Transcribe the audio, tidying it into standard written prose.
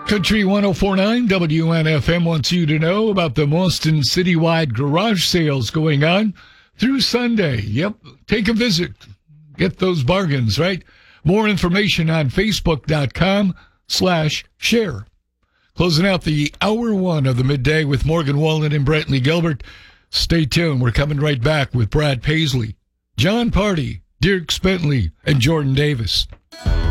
Country 104.9 WNFM wants you to know about the Boston citywide garage sales going on through Sunday. Yep, take a visit. Get those bargains, right? More information on Facebook.com/share. Closing out the hour one of the midday with Morgan Wallen and Brantley Gilbert. Stay tuned. We're coming right back with Brad Paisley, John Party, Dirk Bentley, and Jordan Davis.